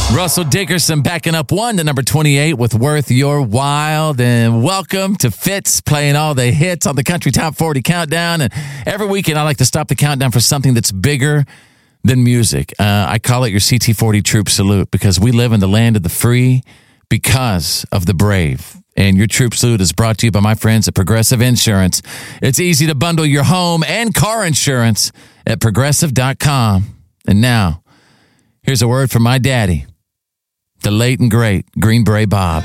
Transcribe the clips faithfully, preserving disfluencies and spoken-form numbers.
Russell Dickerson backing up one to number twenty-eight with Worth Your While. And welcome to Fitz, playing all the hits on the Country Top forty Countdown. And every weekend I like to stop the countdown for something that's bigger than music. Uh, I call it your C T forty Troop Salute, because we live in the land of the free because of the brave. And your Troop Salute is brought to you by my friends at Progressive Insurance. It's easy to bundle your home and car insurance at progressive dot com. And now, here's a word from my daddy, the late and great Green Beret Bob.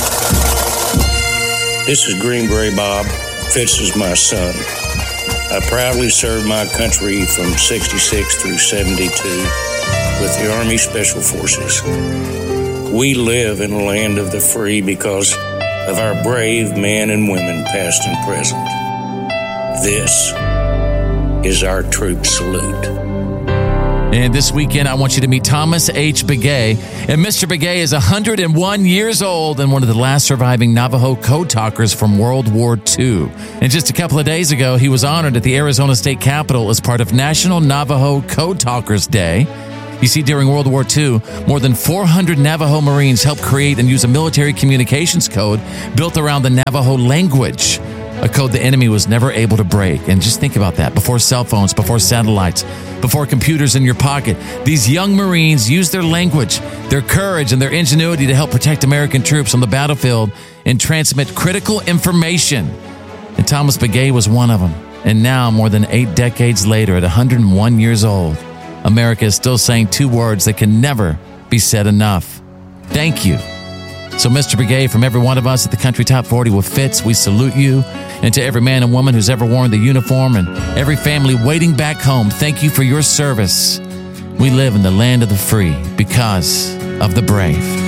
This is Green Beret Bob. Fitz is my son. I proudly served my country from sixty-six through seventy-two with the Army Special Forces. We live in a land of the free because of our brave men and women, past and present. This is our Troop Salute. And this weekend, I want you to meet Thomas H. Begay. And Mister Begay is one hundred one years old and one of the last surviving Navajo code talkers from World War Two. And just a couple of days ago, he was honored at the Arizona State Capitol as part of National Navajo Code Talkers Day. You see, during World War Two, more than four hundred Navajo Marines helped create and use a military communications code built around the Navajo language, a code the enemy was never able to break. And just think about that. Before cell phones, before satellites, before computers in your pocket, these young Marines used their language, their courage, and their ingenuity to help protect American troops on the battlefield and transmit critical information. And Thomas Begay was one of them. And now, more than eight decades later, at one hundred one years old, America is still saying two words that can never be said enough. Thank you. So, Mister Begay, from every one of us at the Country Top forty with Fitz, we salute you. And to every man and woman who's ever worn the uniform and every family waiting back home, thank you for your service. We live in the land of the free because of the brave.